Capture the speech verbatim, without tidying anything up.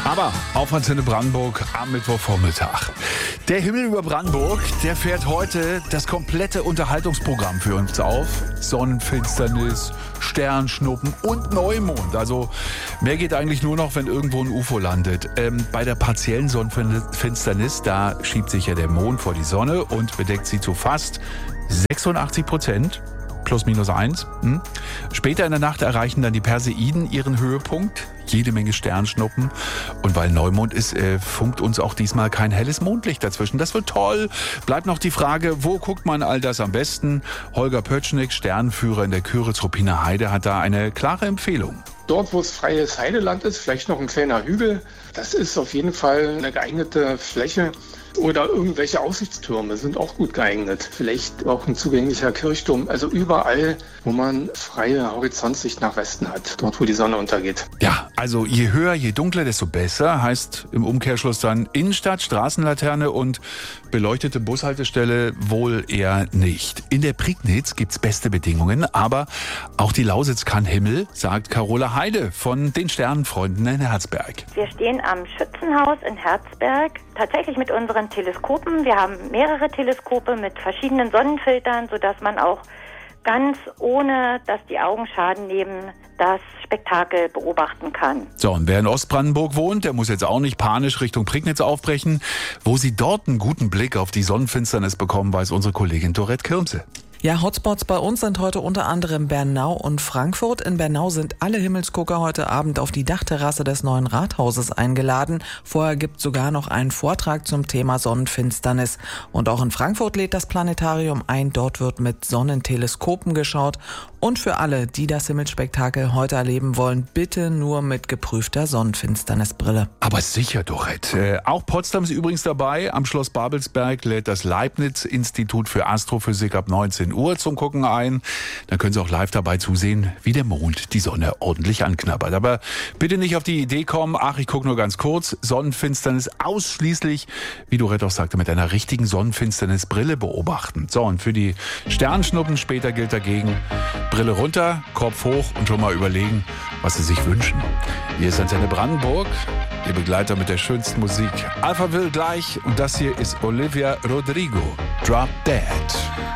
Aber auf Antenne Brandenburg am Mittwochvormittag. Der Himmel über Brandenburg, der fährt heute das komplette Unterhaltungsprogramm für uns auf. Sonnenfinsternis, Sternschnuppen und Neumond. Also mehr geht eigentlich nur noch, wenn irgendwo ein U F O landet. Ähm, bei der partiellen Sonnenfinsternis, da schiebt sich ja der Mond vor die Sonne und bedeckt sie zu fast sechsundachtzig Prozent. Plus minus eins. Hm. Später in der Nacht erreichen dann die Perseiden ihren Höhepunkt. Jede Menge Sternschnuppen. Und weil Neumond ist, äh, funkt uns auch diesmal kein helles Mondlicht dazwischen. Das wird toll. Bleibt noch die Frage, wo guckt man all das am besten? Holger Pötschnig, Sternenführer in der Kyritz-Ruppiner Heide, hat da eine klare Empfehlung. Dort, wo es freies Heideland ist, vielleicht noch ein kleiner Hügel, das ist auf jeden Fall eine geeignete Fläche. Oder irgendwelche Aussichtstürme sind auch gut geeignet. Vielleicht auch ein zugänglicher Kirchturm. Also überall, wo man freie Horizontsicht nach Westen hat. Dort, wo die Sonne untergeht. Ja, also je höher, je dunkler, desto besser. Heißt im Umkehrschluss dann Innenstadt, Straßenlaterne und beleuchtete Bushaltestelle wohl eher nicht. In der Prignitz gibt's beste Bedingungen, aber auch die Lausitz kann Himmel, sagt Carola Heide von den Sternenfreunden in Herzberg. Wir stehen am Schützenhaus in Herzberg, tatsächlich mit unseren Teleskopen. Wir haben mehrere Teleskope mit verschiedenen Sonnenfiltern, sodass man auch ganz ohne, dass die Augen Schaden nehmen, das Spektakel beobachten kann. So, und wer in Ostbrandenburg wohnt, der muss jetzt auch nicht panisch Richtung Prignitz aufbrechen. Wo Sie dort einen guten Blick auf die Sonnenfinsternis bekommen, weiß unsere Kollegin Dorette Kirmse. Ja, Hotspots bei uns sind heute unter anderem Bernau und Frankfurt. In Bernau sind alle Himmelsgucker heute Abend auf die Dachterrasse des neuen Rathauses eingeladen. Vorher gibt es sogar noch einen Vortrag zum Thema Sonnenfinsternis. Und auch in Frankfurt lädt das Planetarium ein. Dort wird mit Sonnenteleskopen geschaut. Und für alle, die das Himmelsspektakel heute erleben wollen, bitte nur mit geprüfter Sonnenfinsternisbrille. Aber sicher, Dorette. Äh, auch Potsdam ist übrigens dabei. Am Schloss Babelsberg lädt das Leibniz-Institut für Astrophysik ab neunzehn Uhr zum Gucken ein. Dann können Sie auch live dabei zusehen, wie der Mond die Sonne ordentlich anknabbert. Aber bitte nicht auf die Idee kommen, ach, ich gucke nur ganz kurz. Sonnenfinsternis ausschließlich, wie Dorette auch sagte, mit einer richtigen Sonnenfinsternisbrille beobachten. So, und für die Sternschnuppen später gilt dagegen, Brille runter, Kopf hoch und schon mal überlegen, was Sie sich wünschen. Hier ist Antenne Brandenburg, Ihr Begleiter mit der schönsten Musik. Alpha will gleich und das hier ist Olivia Rodrigo, Drop Dead.